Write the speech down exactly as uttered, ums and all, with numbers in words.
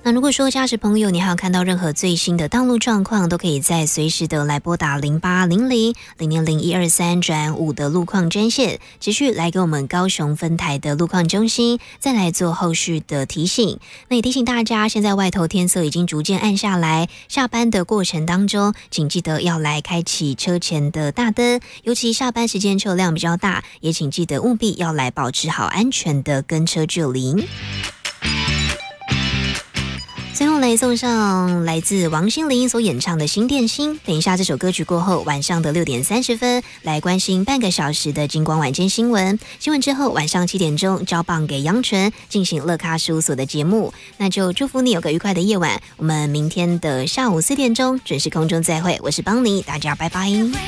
那如果说驾驶朋友你还有看到任何最新的道路状况，都可以再随时的来拨打零八零零零零零一二三转五的路况专线，持续来给我们高雄分台的路况中心再来做后续的提醒。那也提醒大家，现在外头天色已经逐渐暗下来，下班的过程当中，请记得要来开启车前的大灯，尤其下班时间车辆比较大，也请记得务必要来保持好安全的跟车距离。最后来送上来自王心凌所演唱的《新电心》。等一下这首歌曲过后，晚上的六点三十分来关心半个小时的金光晚间新闻。新闻之后，晚上七点钟交棒给杨纯进行乐咖事务所的节目。那就祝福你有个愉快的夜晚。我们明天的下午四点钟准时空中再会，我是邦尼，大家拜拜。